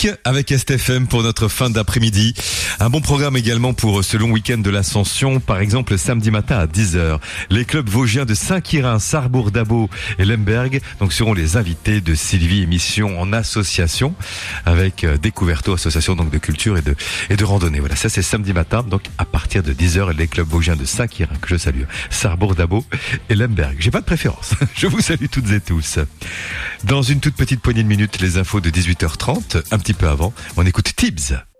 musique avec STFM pour notre fin d'après-midi. Un bon programme également pour ce long week-end de l'Ascension. Par exemple, samedi matin à 10h, les clubs vosgiens de Saint-Quirin, Sarrebourg-d'Abo et Lemberg seront les invités de Sylvie, émission en association avec Découverto, association donc de culture et de randonnée. Voilà, ça c'est samedi matin, donc à partir de 10h, les clubs vosgiens de Saint-Quirin, que je salue, Sarrebourg-d'Abo et Lemberg. J'ai pas de préférence, je vous salue toutes et tous. Dans une toute petite poignée de minutes, les infos de 18h30, un petit peu avant, on écoute Tibbs.